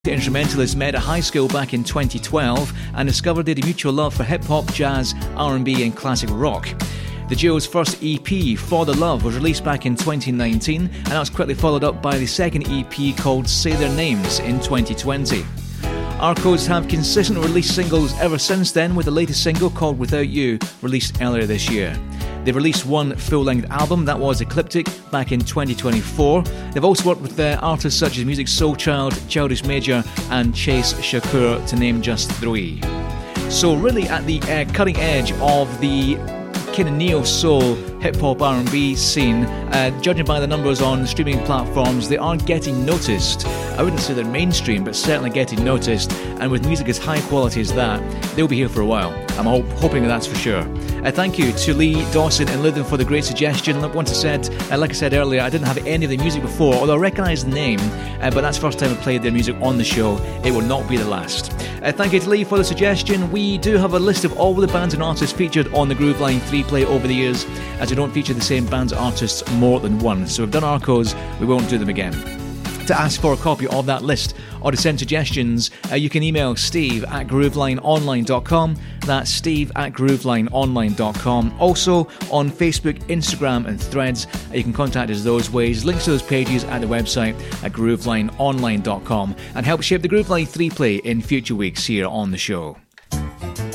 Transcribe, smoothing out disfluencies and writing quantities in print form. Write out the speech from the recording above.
The instrumentalists met at high school back in 2012 and discovered they had a mutual love for hip-hop, jazz, R&B and classic rock. The duo's first EP, For the Love, was released back in 2019, and that was quickly followed up by the second EP called Say Their Names in 2020. Arcos have consistently released singles ever since then, with the latest single called Without You released earlier this year. They've released one full-length album, that was Ecliptic, back in 2024. They've also worked with artists such as Musiq Soulchild, Childish Major and Chase Shakur, to name just three. So really at the cutting edge of the kind of neo-soul, hip-hop, R&B scene, judging by the numbers on streaming platforms, they are getting noticed. I wouldn't say they're mainstream, but certainly getting noticed, and with music as high quality as that, they'll be here for a while. I'm hoping that's for sure. Thank you to Lee, Dawson and Lytham for the great suggestion. Like I said earlier, I didn't have any of the music before, although I recognise the name, but that's the first time I played their music on the show. It will not be the last. Thank you to Lee for the suggestion. We do have a list of all the bands and artists featured on the Grooveline 3-play over the years, as we don't feature the same bands and artists more than once. So we've done Arcos, we won't do them again. To ask for a copy of that list or to send suggestions, you can email steve@groovelineonline.com. That's steve@groovelineonline.com. Also on Facebook, Instagram and Threads, you can contact us those ways. Links to those pages at the website at groovelineonline.com, and help shape the Grooveline 3-play in future weeks here on the show.